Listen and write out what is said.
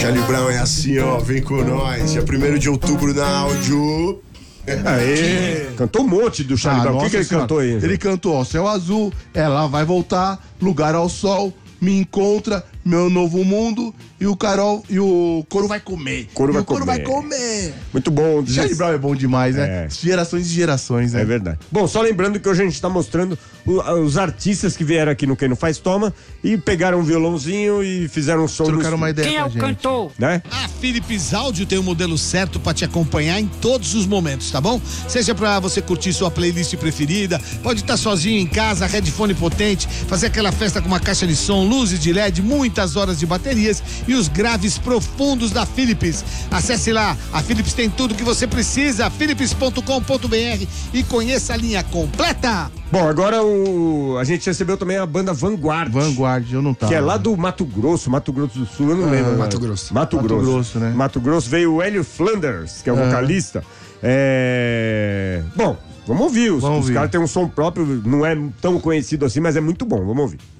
Charlie Brown é assim, ó, vem com nós. Dia 1º de outubro na áudio. Aê! Cantou um monte do Charlie Brown. O que ele cantou aí? Ele cantou, ó, Céu Azul, ela vai voltar, Lugar ao Sol, Me Encontra, Meu Novo Mundo e o Coro vai comer. Couro vai comer. Muito bom. Charlie Brown é bom demais, né? Gerações e gerações, né? É verdade. Bom, só lembrando que hoje a gente tá mostrando os artistas que vieram aqui no Quem Não Faz Toma e pegaram um violãozinho e fizeram um som. Trocaram uma ideia Quem com é a o gente. cantor? Né? A Philips Áudio tem o modelo certo pra te acompanhar em todos os momentos, tá bom? Seja pra você curtir sua playlist preferida, pode estar sozinho em casa, headphone potente, fazer aquela festa com uma caixa de som, luzes de LED, muitas horas de baterias e os graves profundos da Philips. Acesse lá, a Philips tem tudo que você precisa, philips.com.br e conheça a linha completa. Bom, agora a gente recebeu também a banda Vanguard. Vanguard, eu não tava. Que é lá do Mato Grosso do Sul, eu não lembro. Mato Grosso. Mato Grosso, né? Mato Grosso veio o Hélio Flanders, que é o vocalista. Bom, vamos ouvir. Os caras têm um som próprio, não é tão conhecido assim, mas é muito bom. Vamos ouvir.